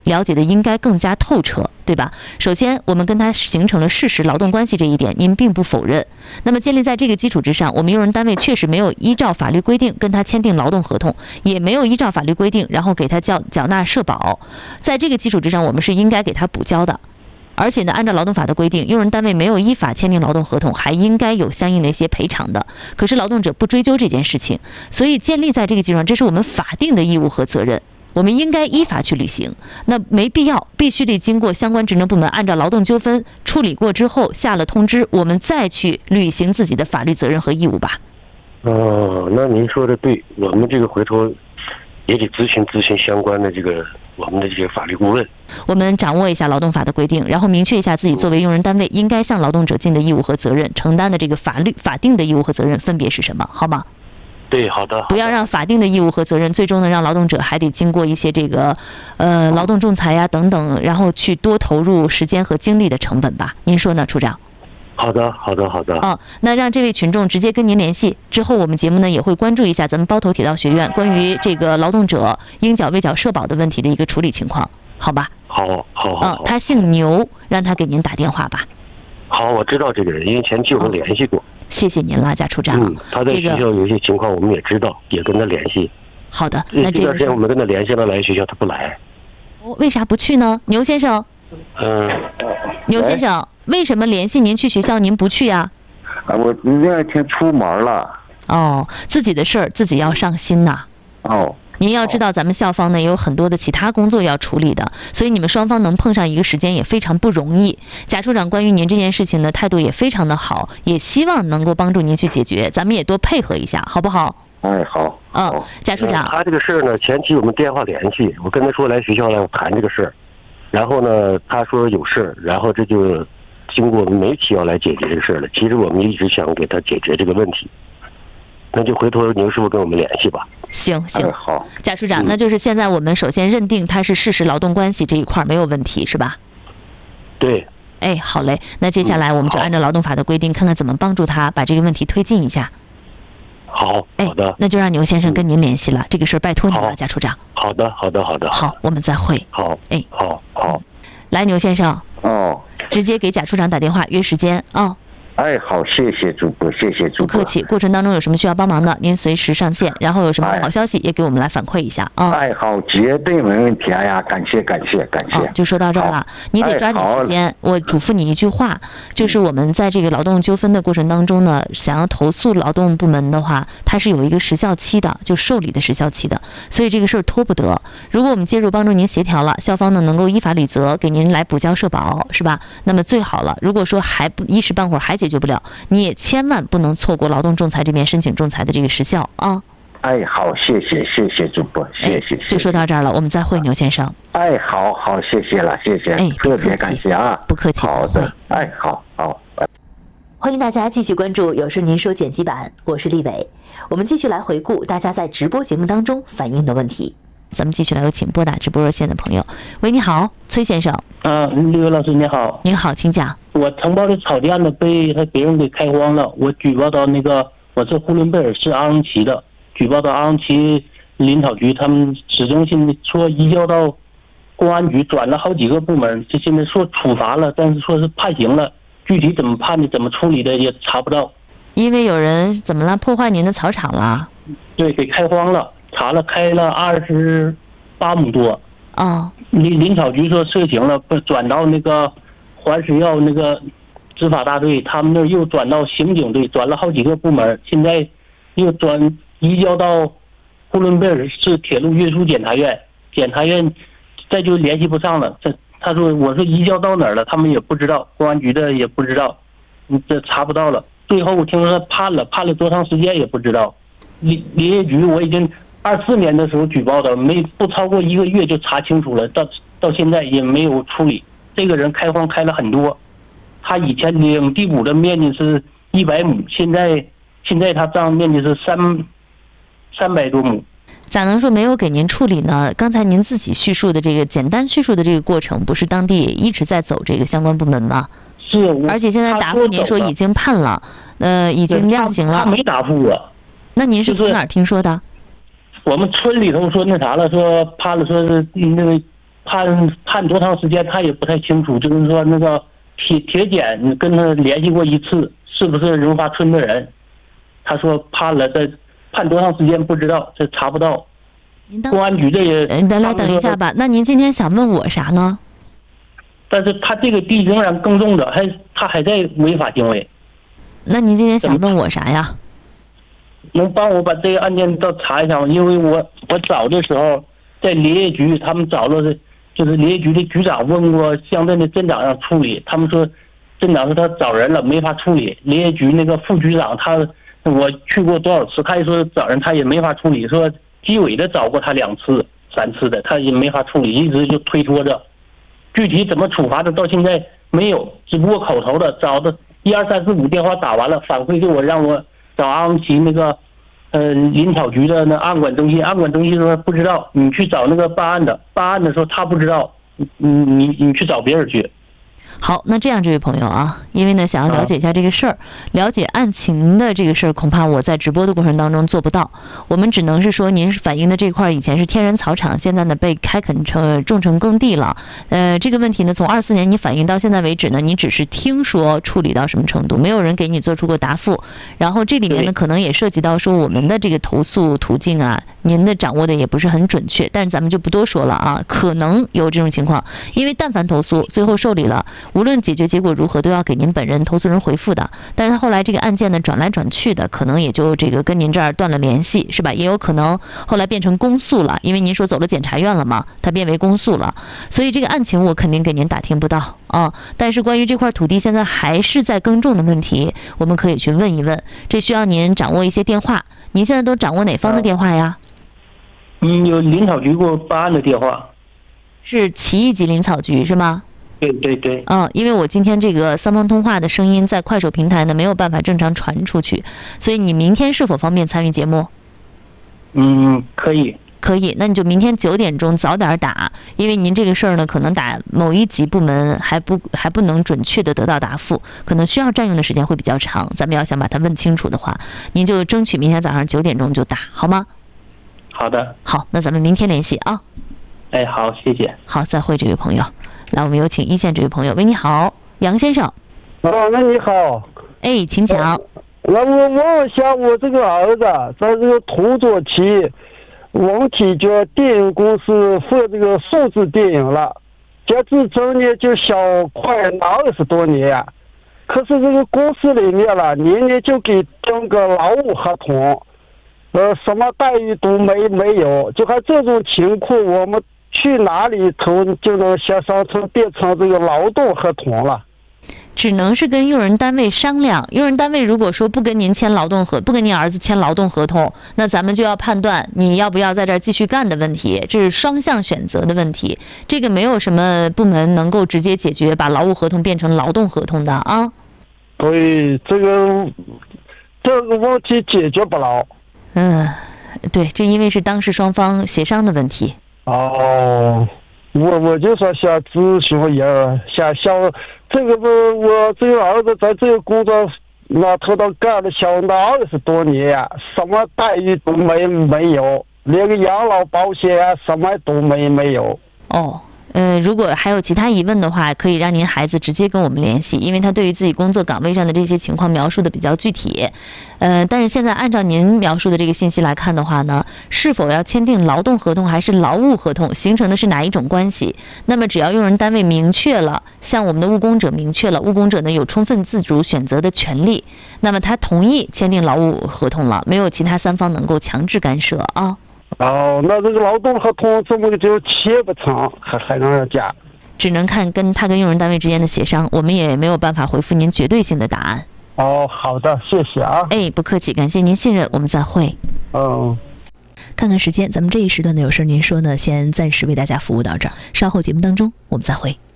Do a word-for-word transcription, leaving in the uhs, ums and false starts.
了解的应该更加透彻，对吧？首先，我们跟他形成了事实劳动关系这一点，您并不否认。那么，建立在这个基础之上，我们用人单位确实没有依照法律规定跟他签订劳动合同，也没有依照法律规定，然后给他缴缴纳社保。在这个基础之上，我们是应该给他补交的。而且呢，按照劳动法的规定，用人单位没有依法签订劳动合同，还应该有相应的一些赔偿的。可是劳动者不追究这件事情，所以建立在这个基础上，这是我们法定的义务和责任。我们应该依法去履行，那没必要，必须得经过相关职能部门按照劳动纠纷处理过之后下了通知，我们再去履行自己的法律责任和义务吧。 哦，那您说的对，我们这个回头也得咨询咨询相关的这个我们的这些法律顾问。 我们掌握一下劳动法的规定，然后明确一下自己作为用人单位应该向劳动者尽的义务和责任，承担的这个法律法定的义务和责任分别是什么，好吗？ 对，好的。 不要让法定的义务和责任最终呢让劳动者还得经过一些这个呃劳动仲裁呀等等，然后去多投入时间和精力的成本吧。您说呢，处长？ 好的，好的，好的。 哦，那让这位群众直接跟您联系，之后我们节目呢也会关注一下咱们包头铁道学院关于这个劳动者应缴未缴社保的问题的一个处理情况，好吧？ 好，好，好。 嗯，他姓牛，让他给您打电话吧。 好，我知道这个人，因为前期我们联系过。哦， 谢谢您了，贾处长。 嗯，他在学校有些情况我们也知道，也跟他联系。 好的，那这段时间我们跟他联系了，来学校他不来。 为啥不去呢？牛先生。 嗯。 牛先生，为什么联系您去学校您不去呀？ 啊，我那天出门了。 哦，自己的事儿自己要上心呐。 哦。 您要知道，咱们校方呢也有很多的其他工作要处理的，所以你们双方能碰上一个时间也非常不容易。贾处长关于您这件事情呢态度也非常的好，也希望能够帮助您去解决，咱们也多配合一下，好不好？ 哎，好。 嗯，贾处长， 他这个事儿呢，前期我们电话联系，我跟他说来学校来谈这个事儿，然后呢他说有事，然后这就经过没期要来解决这个事儿了。其实我们一直想给他解决这个问题。那就回头牛师傅跟我们联系吧。 行行、 哎、好， 贾处长、 嗯， 那就是现在我们首先认定它是事实劳动关系这一块没有问题，是吧？ 对。 哎，好嘞，那接下来我们就按照劳动法的规定，看看怎么帮助他把这个问题推进一下。 好，好的。 哎，那就让牛先生跟您联系了，嗯、这个事儿拜托你了，贾处长。 好的，好的，好的。 好，我们再会。 好， 哎， 好好。 来，牛先生。 哦。 直接给贾处长打电话约时间啊。哦， 哎，好，谢谢主播，谢谢主播。 不客气，过程当中有什么需要帮忙的，您随时上线，然后有什么好消息也给我们来反馈一下啊。 哎，好，绝对没问题。哎呀，感谢感谢感谢。 哦，就说到这儿了，你得抓紧时间。哎、我嘱咐你一句话，就是我们在这个劳动纠纷的过程当中呢，想要投诉劳动部门的话，它是有一个时效期的，就受理的时效期的，所以这个事儿拖不得。如果我们介入帮助您协调了，校方呢能够依法履责，给您来补交社保，是吧？那么最好了。如果说还不一时半会儿还解决不了，你也千万不能错过劳动仲裁这边申请仲裁的这个时效啊！ 哎，好，谢谢谢谢主播，谢谢。 就说到这儿了，我们再会，牛先生。 哎，好好，谢谢了，谢谢， 哎， 特别感谢啊， 不客气， 好的，哎，好好。 欢迎大家继续关注《有事您说》剪辑版，我是立伟，我们继续来回顾大家在直播节目当中反映的问题。咱们继续来有请拨打直播热线的朋友。喂，你好，崔先生。 啊，李伟老师你好。 您好，请讲。 我承包的草甸呢被他别人给开荒了，我举报到那个我是呼伦贝尔市阿荣旗的，举报到阿荣旗林草局，他们始终现在说移交到公安局，转了好几个部门，就现在说处罚了，但是说是判刑了，具体怎么判的怎么处理的也查不到。 因为有人怎么了，破坏您的草场了？ 对，给开荒了，查了开了二十八亩多。 哦。 林林草局说涉刑了，不转到那个环食药那个执法大队，他们那又转到刑警队，转了好几个部门，现在又转移交到呼伦贝尔市铁路运输检察院，检察院再就联系不上了。这他说我说移交到哪儿了，他们也不知道，公安局的也不知道，这查不到了。最后我听说他判了，判了多长时间也不知道。林林业局我已经二四年的时候举报的，没不超过一个月就查清楚了，到到现在也没有处理。这个人开荒开了很多，他以前领地亩的面积是一百亩，现在现在他账面积是三三百多亩。 咋能说没有给您处理呢？刚才您自己叙述的这个简单叙述的这个过程，不是当地一直在走这个相关部门吗？ 是， 而且现在答复您说已经判了，呃，已经量刑了。 他, 他没答复我。 那您是从哪儿听说的？ 我们村里头说那啥了，说判了，说是那个判判多长时间他也不太清楚，就是说那个铁铁检跟他联系过一次，是不是荣发村的人？他说判了，这判多长时间不知道，这查不到。公安局这也…… 呃，来来等一下吧。那您今天想问我啥呢？ 但是他这个地仍然更重的，还他还在违法行为。 那您今天想问我啥呀？ 能帮我把这个案件都查一下吗？因为我我找的时候在林业局，他们找了，就是林业局的局长问过乡镇的镇长让处理，他们说镇长说他找人了没法处理。林业局那个副局长他我去过多少次，他也说找人他也没法处理，说纪委的找过他两次三次的，他也没法处理，一直就推脱着。具体怎么处罚的到现在没有，只不过口头的找的一二三四五电话打完了，反馈给我让我找安徽旗那个呃林草局的那案管中心，案管中心说不知道，你去找那个办案的，办案的说他不知道，你你你去找别人去。 好，那这样，这位朋友啊，因为呢想要了解一下这个事儿，了解案情的这个事儿，恐怕我在直播的过程当中做不到。我们只能是说，您反映的这块以前是天然草场，现在呢被开垦成种成耕地了。呃，这个问题呢，从二四年你反映到现在为止呢，你只是听说处理到什么程度，没有人给你做出过答复。然后这里面呢，可能也涉及到说我们的这个投诉途径啊，您的掌握的也不是很准确，但是咱们就不多说了啊，可能有这种情况，因为但凡投诉最后受理了，无论解决结果如何，都要给您本人投诉人回复的。但是他后来这个案件呢转来转去的，可能也就这个跟您这儿断了联系，是吧？也有可能后来变成公诉了，因为您说走了检察院了嘛，它变为公诉了。所以这个案情我肯定给您打听不到啊。但是关于这块土地现在还是在耕种的问题，我们可以去问一问，这需要您掌握一些电话。您现在都掌握哪方的电话呀？ 嗯，有林草局给我办案的电话。 是旗义吉林草局是吗？ 对对对， 嗯，因为我今天这个三方通话的声音在快手平台呢没有办法正常传出去，所以你明天是否方便参与节目？ 嗯，可以。 可以，那你就明天九点钟早点打，因为您这个事儿呢，可能打某一级部门还不还不能准确的得到答复，可能需要占用的时间会比较长。咱们要想把它问清楚的话，您就争取明天早上九点钟就打，好吗？ 好的。 好，那咱们明天联系啊。 哎，好，谢谢。 好，再会，这位朋友。来，我们有请一线这位朋友。喂，你好，杨先生。 哦，那你好。 哎，请讲。 那我问一下，我这个儿子在这个土佐旗王体觉电影公司做这个数字电影了，截至今年就小快二十多年呀。可是这个公司里面了，年年就给订个劳务合同，呃，什么待遇都没没有，就看这种情况，我们去哪里投就能协商成变成这个劳动合同了？ 只能是跟用人单位商量。用人单位如果说不跟您签劳动合，不跟您儿子签劳动合同，那咱们就要判断你要不要在这儿继续干的问题，这是双向选择的问题。这个没有什么部门能够直接解决，把劳务合同变成劳动合同的啊。 对，这个这个问题解决不了。 嗯，对，这因为是当事双方协商的问题。 哦，我我就说想咨询一下，想想这个我我这个儿子在这个工作那头都干了小那二十多年呀，什么待遇都没没有，连个养老保险啊什么都没没有。 哦。呃，如果还有其他疑问的话，可以让您孩子直接跟我们联系，因为他对于自己工作岗位上的这些情况描述的比较具体。呃，但是现在按照您描述的这个信息来看的话呢，是否要签订劳动合同还是劳务合同，形成的是哪一种关系？那么只要用人单位明确了，像我们的务工者明确了，务工者呢有充分自主选择的权利，那么他同意签订劳务合同了，没有其他三方能够强制干涉啊。 哦，那这个劳动合同怎么就签不成，还还让人家？ 只能看跟他跟用人单位之间的协商，我们也没有办法回复您绝对性的答案。 哦，好的，谢谢啊。 哎，不客气，感谢您信任，我们再会。 嗯。 看看时间，咱们这一时段的有事您说呢，先暂时为大家服务到这儿，稍后节目当中我们再会。